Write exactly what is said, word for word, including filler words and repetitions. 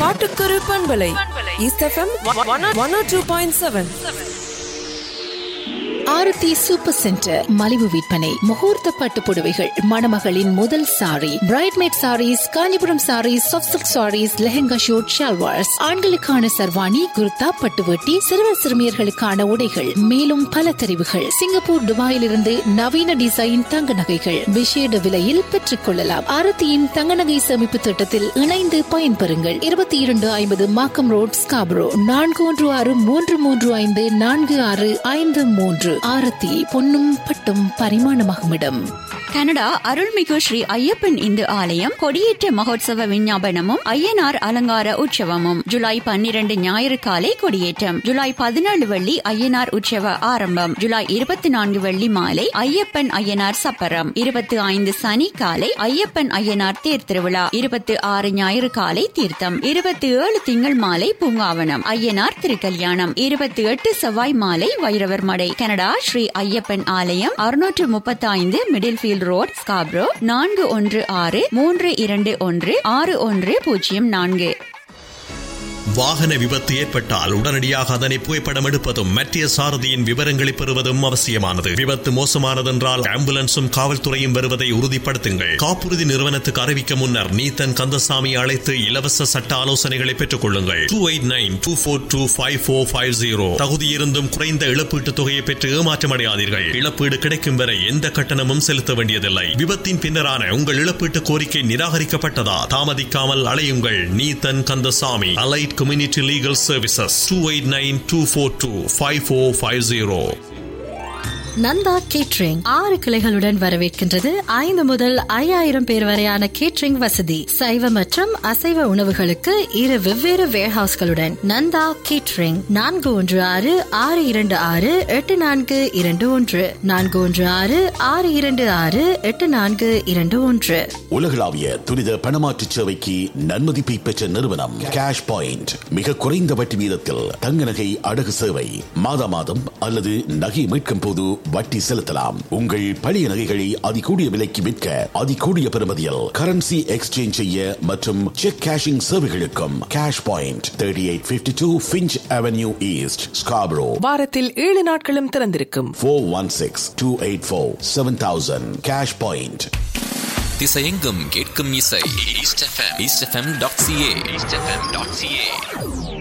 காட்டுக்குரு பண்பலை east FM one ஓ two point seven. ஆரத்தி super centre மலிவு விற்பனை. முகூர்த்த பட்டு புடவைகள், மணமகளின் முதல் sorry, பிரைட்மேட் saris, Kanchipuram saris, soft silk saris, lehenga shoot, shalwars, ஆண்களுக்கான சர்வாணி, குர்தா, பட்டுவட்டி, சிறுவர் சிறுமியர்களுக்கான உடைகள், மேலும் பல தெரிவுகள். சிங்கப்பூர், துபாயிலிருந்து நவீன டிசைன் தங்க நகைகள் விசேட விலையில் பெற்றுக் கொள்ளலாம். ஆரத்தியின் தங்க நகை சேமிப்பு திட்டத்தில் இணைந்து பயன்பெறுங்கள். இருபத்தி இரண்டு ஐம்பது மாக்கம் ரோட், ஸ்காப்ரோ. நான்கு ஒன்று ஆறு மூன்று மூன்று ஐந்து நான்கு ஆறு ஐந்து மூன்று. ஆரத்தி பொன்னும் பட்டும் பரிமாணமாகும் இடம். கனடா அருள்மிகு ஸ்ரீ ஐயப்பன் இந்து ஆலயம் கொடியேற்ற மகோத்சவ விஞ்ஞாபனமும் ஐயனார் அலங்கார உற்சவமும். ஜூலை பன்னிரண்டு ஞாயிறு காலை கொடியேற்றம். ஜூலை பதினாலு வெள்ளி ஐயனார் உற்சவ ஆரம்பம். ஜூலை இருபத்தி நான்கு வெள்ளி மாலை ஐயப்பன் ஐயனார் சப்பரம். இருபத்தி ஐந்து சனி காலை ஐயப்பன் ஐயனார் தேர் திருவிழா. இருபத்தி ஆறு ஞாயிறு காலை தீர்த்தம். இருபத்தி ஏழு திங்கள் மாலை பூங்காவனம் ஐயனார் திருக்கல்யாணம். இருபத்தி எட்டு செவ்வாய் மாலை வைரவர் மடை. கனடா ஸ்ரீ ஐயப்பன் ஆலயம், அறுநூற்று முப்பத்தி ஐந்து மிடில் ஃபீல்ட் ரோட், ஸ்காப்ரோ. நான்கு ஒன்று ஆறு மூன்று இரண்டு ஒன்று ஆறு ஒன்று பூஜ்ஜியம் நான்கு. வாகன விபத்து ஏற்பட்டால் உடனடியாக அதனை புகைப்படம் எடுப்பதும் மற்ற சாரதியின் விவரங்களை பெறுவதும் அவசியமானது. விபத்து மோசமானதென்றால் ஆம்புலன்ஸும் காவல்துறையும் வருவதை உறுதிப்படுத்துங்கள். காப்புறுதி நிறுவனத்துக்கு அறிவிக்க முன்னர் நீத்தன் கந்தசாமி அழைத்து இலவச சட்ட ஆலோசனைகளை பெற்றுக் கொள்ளுங்கள். Two eight nine two four two five four five zero. தகுதியிருந்தும் குறைந்த இழப்பீட்டு தொகையை பெற்று ஏமாற்றமடையாதீர்கள். இழப்பீடு கிடைக்கும் வரை எந்த கட்டணமும் செலுத்த வேண்டியதில்லை. விபத்தின் பின்னரான உங்கள் இழப்பீட்டு கோரிக்கை நிராகரிக்கப்பட்டதா? தாமதிக்காமல் அலையுங்கள். Neethan Kandasamy, allied Community Legal Services, two eight nine two four two five four five zero. Nanda catering ஆறு கிளைகளுடன் வரவேற்கின்றது. ஐந்து முதல் ஐயாயிரம் பேர் வரையான கேட்ரிங் வசதி. சைவ மற்றும் அசைவ உணவுகளுக்கு இரு வெவ்வேறு வேர்ஹவுஸ்களுடன் நந்தா கேட்ரிங். நான்கு ஒன்று ஆறு ஆறு இரண்டு ஆறு எட்டு நான்கு இரண்டு ஒன்று நான்கு ஒன்று ஆறு ஆறு இரண்டு ஆறு எட்டு நான்கு இரண்டு ஒன்று. உலகளாவிய துரித பணமாற்று சேவைக்கு நன்மதிப்பை பெற்ற நிறுவனம் கேஷ் பாயிண்ட். மிக குறைந்த வட்டி வீதத்தில் தங்க நகை அடகு சேவை. மாதா மாதம் அல்லது நகை மீட்கும் போது வட்டி செலுத்தலாம். உங்கள் பழைய நகைகளை அதிகூடிய விலைக்கு விற்க, அதிகூடிய பெறுமதியில் கரன்சி எக்ஸ்சேஞ்ச் செய்ய மற்றும் check cashing சேவைகளுக்கும் cash point thirty eight fifty two Finch avenue east, Scarborough. வாரத்தில் ஏழு நாட்களும் திறந்திருக்கும். Four one six two eight four seven thousand. Cash point. திசையெங்கும் கேட்கும் இசை east FM east FM dot CA east FM dot CA.